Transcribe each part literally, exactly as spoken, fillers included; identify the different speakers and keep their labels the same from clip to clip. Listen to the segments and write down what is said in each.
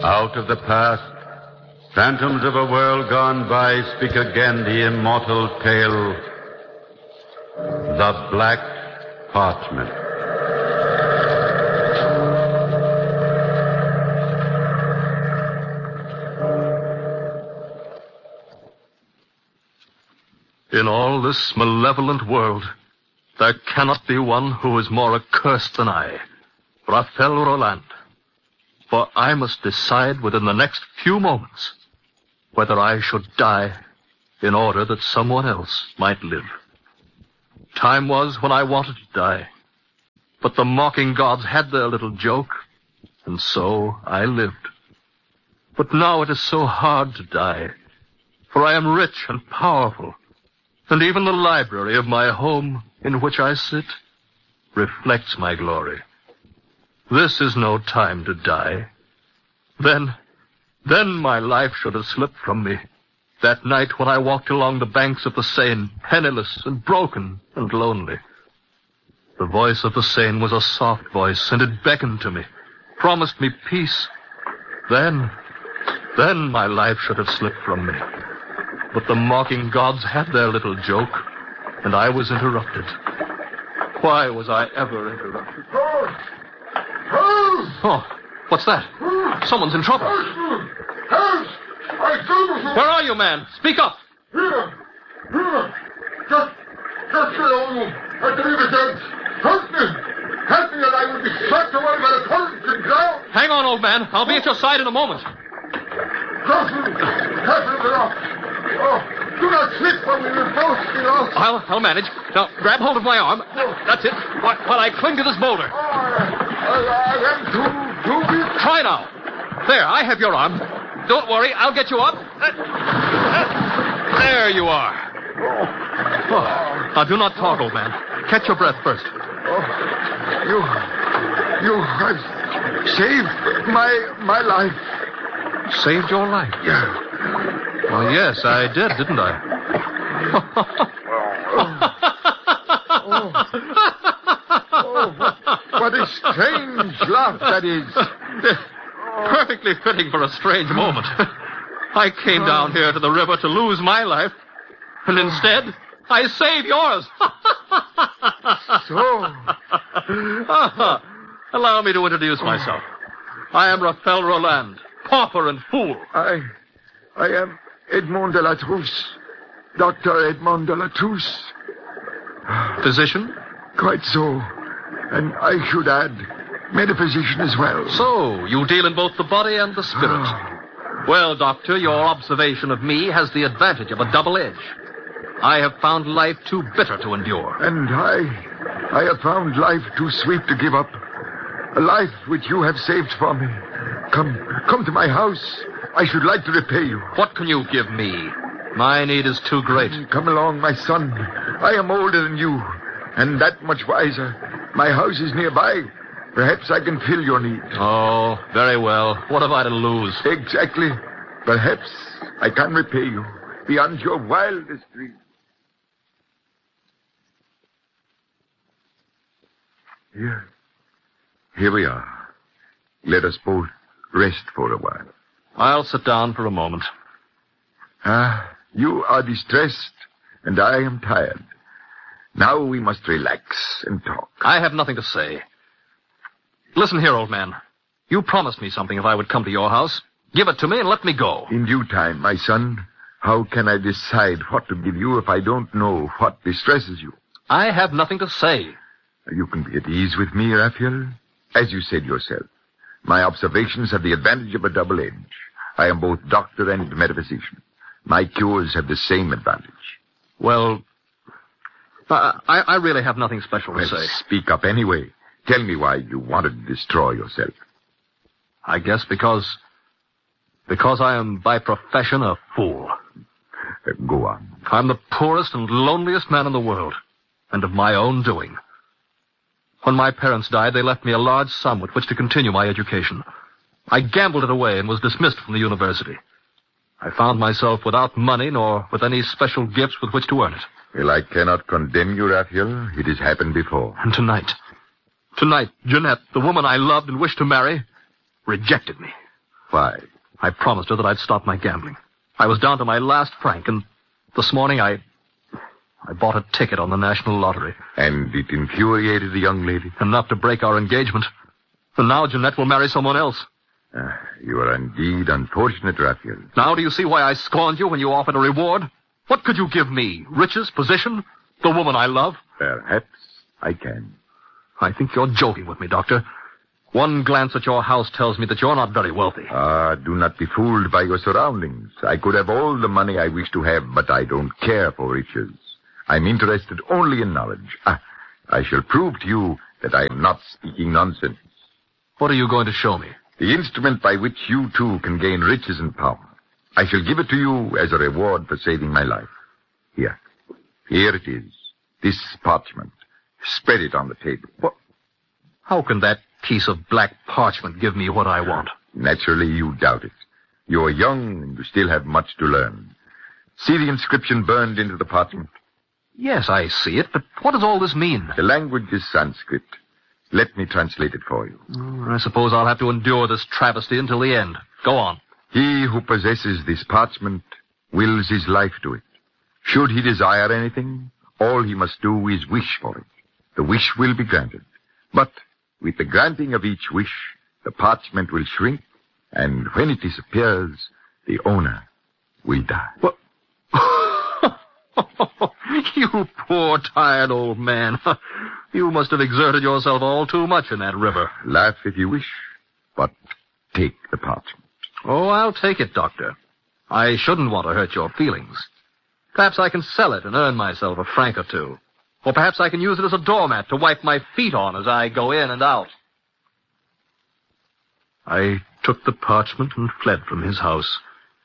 Speaker 1: Out of the past, phantoms of a world gone by speak again the immortal tale, The Black Parchment.
Speaker 2: In all this malevolent world, there cannot be one who is more accursed than I, Raphael Roland. For I must decide within the next few moments whether I should die in order that someone else might live. Time was when I wanted to die, but the mocking gods had their little joke, and so I lived. But now it is so hard to die, for I am rich and powerful, and even the library of my home in which I sit reflects my glory. This is no time to die. Then, then my life should have slipped from me. That night when I walked along the banks of the Seine, penniless and broken and lonely. The voice of the Seine was a soft voice, and it beckoned to me, promised me peace. Then, then my life should have slipped from me. But the mocking gods had their little joke, and I was interrupted. Why was I ever interrupted? Oh, what's that? Someone's in trouble. Where are you, man? Speak up.
Speaker 3: Here. Here. Just, just below at the river's edge. Help me. Help me or I will be swept away by the current and drowned.
Speaker 2: Hang on, old man. I'll be at your side in a moment.
Speaker 3: Careful. Careful of the rock. Oh, do not slip or we will both be lost.
Speaker 2: I'll, I'll manage. Now, grab hold of my arm. That's it. While, while I cling to this boulder.
Speaker 3: Oh, I, I am too, too weak.
Speaker 2: Try now. There, I have your arm. Don't worry, I'll get you up. There you are. Oh. Now, do not talk, old man. Catch your breath first.
Speaker 3: Oh, you, you have saved my, my life.
Speaker 2: Saved your life?
Speaker 3: Yeah.
Speaker 2: Well, yes, I did, didn't I?
Speaker 3: oh. Oh, what, what a strange laugh that is.
Speaker 2: Perfectly fitting for a strange moment. I came down here to the river to lose my life, and instead, I saved yours.
Speaker 3: So?
Speaker 2: Allow me to introduce myself. I am Raphael Roland, pauper and fool.
Speaker 3: I, I am Edmond de la Trousse, Doctor Edmond de la Trousse.
Speaker 2: Physician?
Speaker 3: Quite so. And I should add, metaphysician as well.
Speaker 2: So, you deal in both the body and the spirit. Well, Doctor, your observation of me has the advantage of a double edge. I have found life too bitter to endure.
Speaker 3: And I, I have found life too sweet to give up. A life which you have saved for me. Come, come to my house. I should like to repay you.
Speaker 2: What can you give me? My need is too great.
Speaker 3: Come along, my son. I am older than you, and that much wiser. My house is nearby. Perhaps I can fill your need.
Speaker 2: Oh, very well. What have I to lose?
Speaker 3: Exactly. Perhaps I can repay you beyond your wildest dreams. Here. Here we are. Let us both rest for a while.
Speaker 2: I'll sit down for a moment.
Speaker 3: Ah, you are distressed, and I am tired. Now we must relax and talk.
Speaker 2: I have nothing to say. Listen here, old man. You promised me something if I would come to your house. Give it to me and let me go.
Speaker 3: In due time, my son. How can I decide what to give you if I don't know what distresses you?
Speaker 2: I have nothing to say.
Speaker 3: You can be at ease with me, Raphael. As you said yourself, my observations have the advantage of a double edge. I am both doctor and metaphysician. My cures have the same advantage.
Speaker 2: Well, I, I really have nothing special to
Speaker 3: well,
Speaker 2: say.
Speaker 3: Speak up anyway. Tell me why you wanted to destroy yourself.
Speaker 2: I guess because... Because I am by profession a fool.
Speaker 3: Uh, go on.
Speaker 2: I'm the poorest and loneliest man in the world, and of my own doing. When my parents died, they left me a large sum with which to continue my education. I gambled it away and was dismissed from the university. I found myself without money nor with any special gifts with which to earn it.
Speaker 3: Well, I cannot condemn you, Raphael. It has happened before.
Speaker 2: And tonight, tonight, Jeanette, the woman I loved and wished to marry, rejected me.
Speaker 3: Why?
Speaker 2: I promised her that I'd stop my gambling. I was down to my last franc, and this morning I... I bought a ticket on the national lottery.
Speaker 3: And it infuriated the young lady?
Speaker 2: Enough to break our engagement. And now Jeanette will marry someone else.
Speaker 3: Uh, you are indeed unfortunate, Raphael.
Speaker 2: Now do you see why I scorned you when you offered a reward? What could you give me? Riches? Position? The woman I love?
Speaker 3: Perhaps I can.
Speaker 2: I think you're joking with me, Doctor. One glance at your house tells me that you're not very wealthy.
Speaker 3: Ah, do not be fooled by your surroundings. I could have all the money I wish to have, but I don't care for riches. I'm interested only in knowledge. Ah, I shall prove to you that I am not speaking nonsense.
Speaker 2: What are you going to show me?
Speaker 3: The instrument by which you too can gain riches and power. I shall give it to you as a reward for saving my life. Here. Here it is. This parchment. Spread it on the table.
Speaker 2: What? How can that piece of black parchment give me what I want?
Speaker 3: Naturally, you doubt it. You are young and you still have much to learn. See the inscription burned into the parchment?
Speaker 2: Yes, I see it, but what does all this mean?
Speaker 3: The language is Sanskrit. Let me translate it for you.
Speaker 2: I suppose I'll have to endure this travesty until the end. Go on.
Speaker 3: He who possesses this parchment wills his life to it. Should he desire anything, all he must do is wish for it. The wish will be granted. But with the granting of each wish, the parchment will shrink, and when it disappears, the owner will die.
Speaker 2: What? You poor, tired old man. You must have exerted yourself all too much in that river.
Speaker 3: Laugh if you wish, but take the parchment.
Speaker 2: Oh, I'll take it, Doctor. I shouldn't want to hurt your feelings. Perhaps I can sell it and earn myself a franc or two. Or perhaps I can use it as a doormat to wipe my feet on as I go in and out. I took the parchment and fled from his house.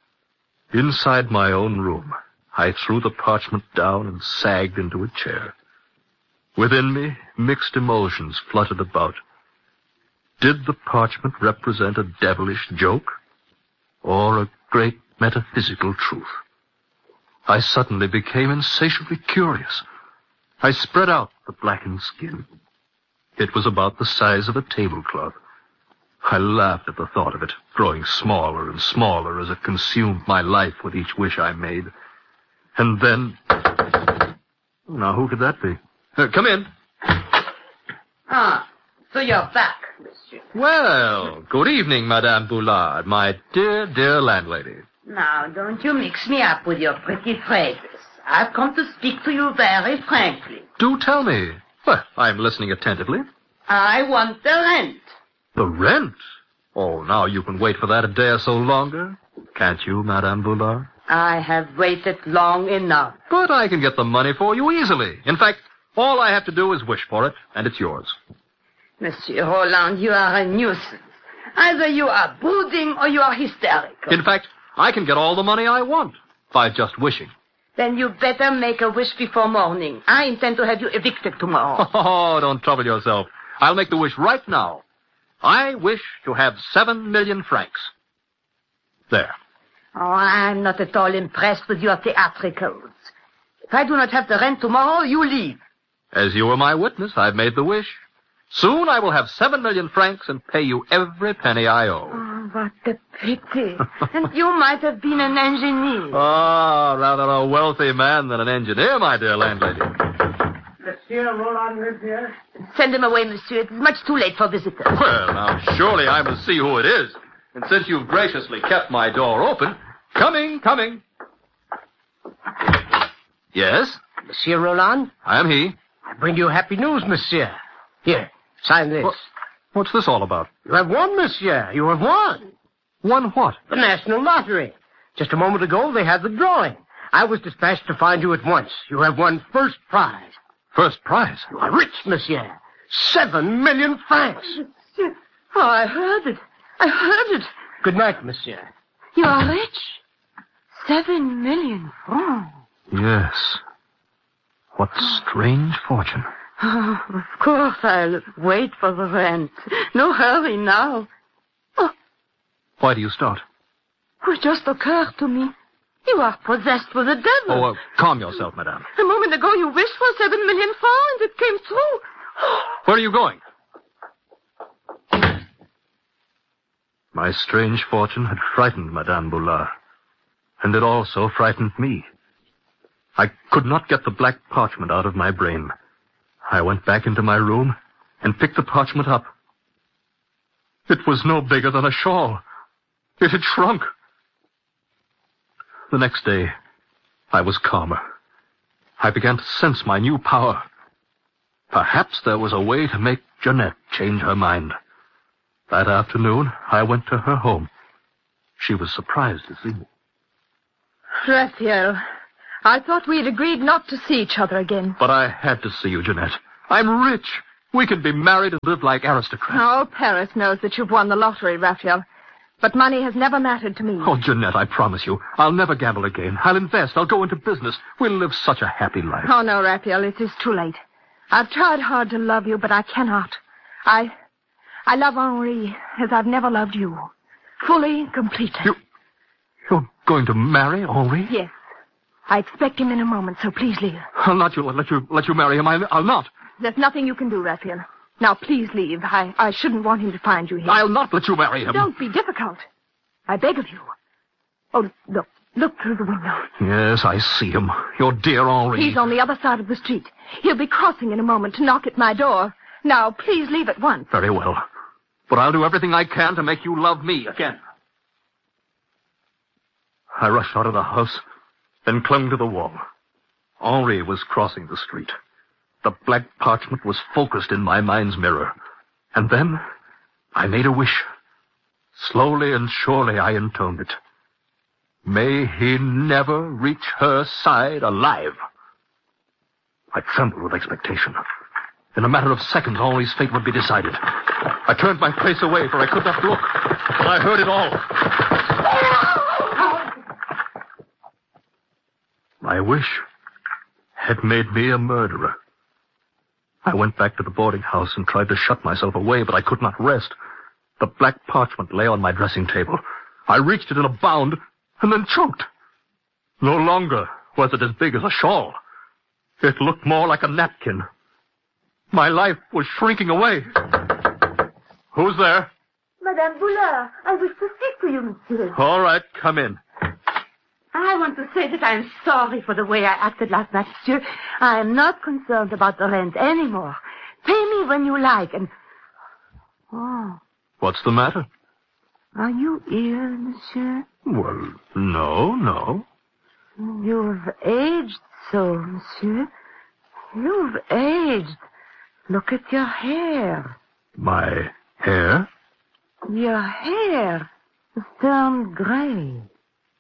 Speaker 2: Inside my own room, I threw the parchment down and sagged into a chair. Within me, mixed emotions fluttered about. Did the parchment represent a devilish joke? Or a great metaphysical truth? I suddenly became insatiably curious. I spread out the blackened skin. It was about the size of a tablecloth. I laughed at the thought of it, growing smaller and smaller as it consumed my life with each wish I made. And then... Now, who could that be? Uh, come in.
Speaker 4: Ah, so you're back, monsieur.
Speaker 2: Well, good evening, Madame Boulard, my dear, dear landlady.
Speaker 4: Now, don't you mix me up with your pretty phrases. I've come to speak to you very frankly.
Speaker 2: Do tell me. Well, I'm listening attentively.
Speaker 4: I want the rent.
Speaker 2: The rent? Oh, now you can wait for that a day or so longer. Can't you, Madame Boulard?
Speaker 4: I have waited long enough.
Speaker 2: But I can get the money for you easily. In fact, all I have to do is wish for it, and it's yours.
Speaker 4: Monsieur Roland, you are a nuisance. Either you are brooding or you are hysterical.
Speaker 2: In fact, I can get all the money I want by just wishing.
Speaker 4: Then you better make a wish before morning. I intend to have you evicted tomorrow.
Speaker 2: Oh, don't trouble yourself. I'll make the wish right now. I wish to have seven million francs. There.
Speaker 4: Oh, I'm not at all impressed with your theatricals. If I do not have the rent tomorrow, you leave.
Speaker 2: As you were my witness, I've made the wish. Soon I will have seven million francs and pay you every penny I owe.
Speaker 4: Oh, what a pity. And you might have been an engineer.
Speaker 2: Ah, oh, rather a wealthy man than an engineer, my dear landlady.
Speaker 4: Monsieur Roland lives here? Send him away, monsieur. It is much too late for visitors.
Speaker 2: Well, now, surely I must see who it is. And since you've graciously kept my door open, coming, coming. Yes?
Speaker 5: Monsieur Roland?
Speaker 2: I am he.
Speaker 5: I bring you happy news, monsieur. Here, sign this.
Speaker 2: What, what's this all about?
Speaker 5: You have won, monsieur. You have won.
Speaker 2: Won what?
Speaker 5: The National Lottery. Just a moment ago, they had the drawing. I was dispatched to find you at once. You have won first prize.
Speaker 2: First prize?
Speaker 5: You are rich, monsieur. Seven million francs.
Speaker 4: Monsieur. Oh, I heard it. I heard it.
Speaker 5: Good night, monsieur.
Speaker 4: You are rich. Seven million francs.
Speaker 2: Yes. What strange fortune.
Speaker 4: Oh, of course I'll wait for the rent. No hurry now. Oh.
Speaker 2: Why do you start?
Speaker 4: It just occurred to me. You are possessed with the devil.
Speaker 2: Oh, uh, calm yourself, madame.
Speaker 4: A moment ago you wished for seven million francs and it came true.
Speaker 2: Where are you going? My strange fortune had frightened Madame Boulard, and it also frightened me. I could not get the black parchment out of my brain. I went back into my room and picked the parchment up. It was no bigger than a shawl. It had shrunk. The next day, I was calmer. I began to sense my new power. Perhaps there was a way to make Jeanette change her mind. That afternoon, I went to her home. She was surprised to see me.
Speaker 4: Raphael, I thought we'd agreed not to see each other again.
Speaker 2: But I had to see you, Jeanette. I'm rich. We can be married and live like aristocrats.
Speaker 4: Oh, Paris knows that you've won the lottery, Raphael. But money has never mattered to me.
Speaker 2: Oh, Jeanette, I promise you, I'll never gamble again. I'll invest. I'll go into business. We'll live such a happy life.
Speaker 4: Oh, no, Raphael, it is too late. I've tried hard to love you, but I cannot. I... I love Henri as I've never loved you. Fully, completely.
Speaker 2: You... You're going to marry Henri?
Speaker 4: Yes. I expect him in a moment, so please leave.
Speaker 2: I'll not you, let you let you marry him. I, I'll not.
Speaker 4: There's nothing you can do, Raphael. Now, please leave. I, I shouldn't want him to find you here.
Speaker 2: I'll not let you marry him.
Speaker 4: Don't be difficult. I beg of you. Oh, look. Look through the window.
Speaker 2: Yes, I see him. Your dear Henri.
Speaker 4: He's on the other side of the street. He'll be crossing in a moment to knock at my door. Now, please leave at once.
Speaker 2: Very well. But I'll do everything I can to make you love me again. I rushed out of the house, then clung to the wall. Henri was crossing the street. The black parchment was focused in my mind's mirror. And then I made a wish. Slowly and surely I intoned it. May he never reach her side alive. I trembled with expectation. In a matter of seconds, Henri's fate would be decided. I turned my face away, for I could not look. But I heard it all. My wish had made me a murderer. I went back to the boarding house and tried to shut myself away, but I could not rest. The black parchment lay on my dressing table. I reached it in a bound, and then choked. No longer was it as big as a shawl. It looked more like a napkin. My life was shrinking away. Who's there?
Speaker 4: Madame Boulard, I wish to speak to you, monsieur.
Speaker 2: All right, come in.
Speaker 4: I want to say that I am sorry for the way I acted last night, monsieur. I am not concerned about the rent anymore. Pay me when you like, and... Oh,
Speaker 2: What's the matter?
Speaker 4: are you ill, monsieur?
Speaker 2: Well, no, no.
Speaker 4: You've aged so, monsieur. You've aged. Look at your hair.
Speaker 2: My hair?
Speaker 4: Your hair has turned gray.